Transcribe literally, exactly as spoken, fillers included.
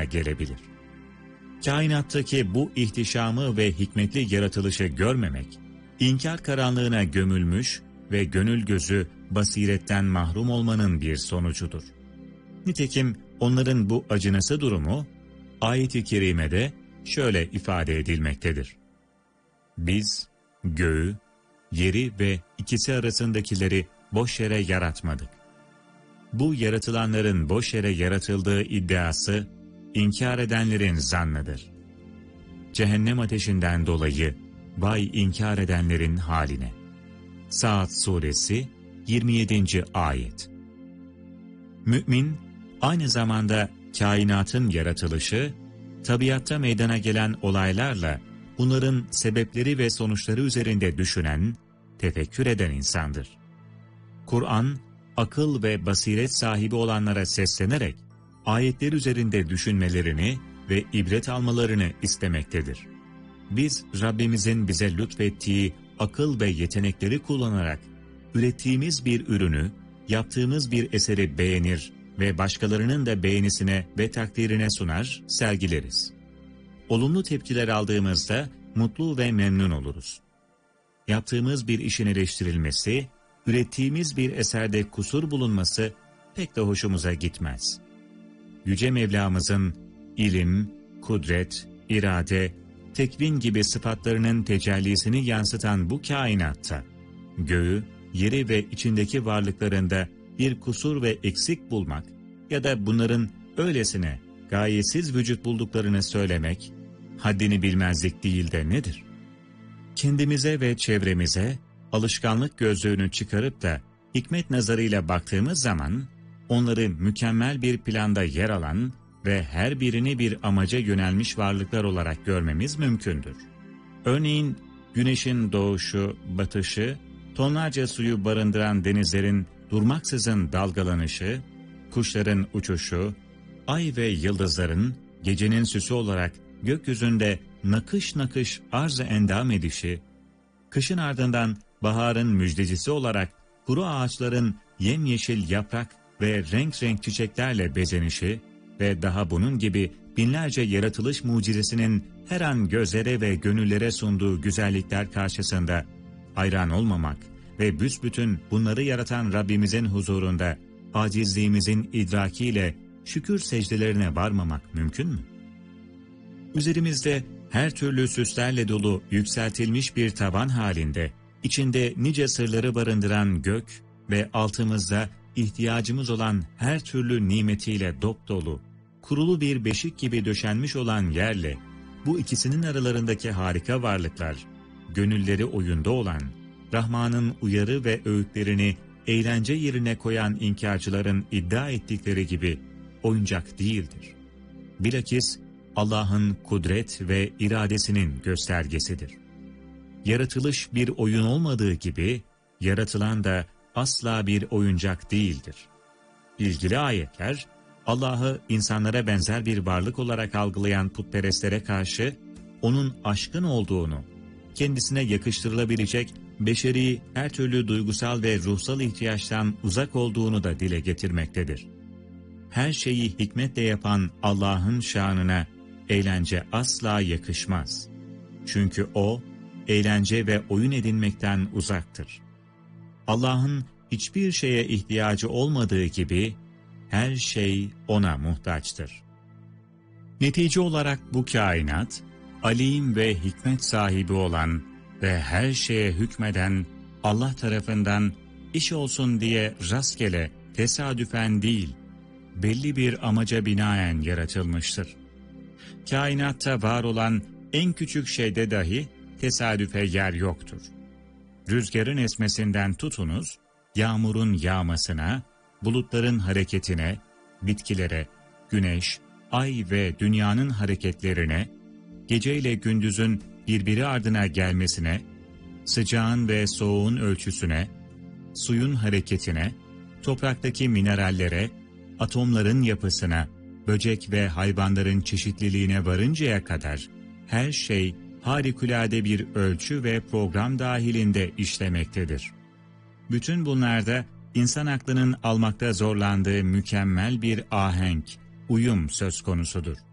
meydana gelebilir. Kainattaki bu ihtişamı ve hikmetli yaratılışı görmemek, inkar karanlığına gömülmüş ve gönül gözü basiretten mahrum olmanın bir sonucudur. Nitekim onların bu acınası durumu, ayet-i kerimede şöyle ifade edilmektedir. Biz göğü, yeri ve ikisi arasındakileri boş yere yaratmadık. Bu yaratılanların boş yere yaratıldığı iddiası, inkar edenlerin zannıdır. Cehennem ateşinden dolayı, vay inkar edenlerin haline. Saat Suresi yirmi yedinci ayet. Mümin, aynı zamanda kainatın yaratılışı, tabiatta meydana gelen olaylarla bunların sebepleri ve sonuçları üzerinde düşünen, tefekkür eden insandır. Kur'an, akıl ve basiret sahibi olanlara seslenerek, ayetler üzerinde düşünmelerini ve ibret almalarını istemektedir. Biz, Rabbimizin bize lütfettiği akıl ve yetenekleri kullanarak, ürettiğimiz bir ürünü, yaptığımız bir eseri beğenir ve başkalarının da beğenisine ve takdirine sunar, sergileriz. Olumlu tepkiler aldığımızda mutlu ve memnun oluruz. Yaptığımız bir işin eleştirilmesi, ürettiğimiz bir eserde kusur bulunması pek de hoşumuza gitmez. Yüce Mevlamızın ilim, kudret, irade, tekvin gibi sıfatlarının tecellisini yansıtan bu kainatta, göğü, yeri ve içindeki varlıklarında bir kusur ve eksik bulmak ya da bunların öylesine gayesiz vücut bulduklarını söylemek, haddini bilmezlik değil de nedir? Kendimize ve çevremize alışkanlık gözlüğünü çıkarıp da hikmet nazarıyla baktığımız zaman, onları mükemmel bir planda yer alan ve her birini bir amaca yönelmiş varlıklar olarak görmemiz mümkündür. Örneğin, güneşin doğuşu, batışı, tonlarca suyu barındıran denizlerin durmaksızın dalgalanışı, kuşların uçuşu, ay ve yıldızların gecenin süsü olarak gökyüzünde nakış nakış arz-ı endam edişi, kışın ardından baharın müjdecisi olarak kuru ağaçların yemyeşil yaprak ve renk renk çiçeklerle bezenişi ve daha bunun gibi binlerce yaratılış mucizesinin her an gözlere ve gönüllere sunduğu güzellikler karşısında hayran olmamak ve büsbütün bunları yaratan Rabbimizin huzurunda acizliğimizin idrakiyle şükür secdelerine varmamak mümkün mü? Üzerimizde her türlü süslerle dolu yükseltilmiş bir tavan halinde, içinde nice sırları barındıran gök ve altımızda ihtiyacımız olan her türlü nimetiyle dopdolu, kurulu bir beşik gibi döşenmiş olan yerle, bu ikisinin aralarındaki harika varlıklar, gönülleri oyunda olan, Rahman'ın uyarı ve öğütlerini eğlence yerine koyan inkarcıların iddia ettikleri gibi oyuncak değildir. Bilakis Allah'ın kudret ve iradesinin göstergesidir. Yaratılış bir oyun olmadığı gibi, yaratılan da asla bir oyuncak değildir. İlgili ayetler, Allah'ı insanlara benzer bir varlık olarak algılayan putperestlere karşı, onun aşkın olduğunu, kendisine yakıştırılabilecek beşeri her türlü duygusal ve ruhsal ihtiyaçtan uzak olduğunu da dile getirmektedir. Her şeyi hikmetle yapan Allah'ın şanına eğlence asla yakışmaz. Çünkü O, eğlence ve oyun edinmekten uzaktır. Allah'ın hiçbir şeye ihtiyacı olmadığı gibi, her şey O'na muhtaçtır. Netice olarak bu kainat, alim ve hikmet sahibi olan ve her şeye hükmeden Allah tarafından iş olsun diye rastgele, tesadüfen değil, belli bir amaca binaen yaratılmıştır. Kainatta var olan en küçük şeyde dahi tesadüfe yer yoktur. Rüzgarın esmesinden tutunuz, yağmurun yağmasına, bulutların hareketine, bitkilere, güneş, ay ve dünyanın hareketlerine, geceyle gündüzün birbiri ardına gelmesine, sıcağın ve soğuğun ölçüsüne, suyun hareketine, topraktaki minerallere, atomların yapısına, böcek ve hayvanların çeşitliliğine varıncaya kadar her şey harikulade bir ölçü ve program dahilinde işlemektedir. Bütün bunlarda insan aklının almakta zorlandığı mükemmel bir ahenk, uyum söz konusudur.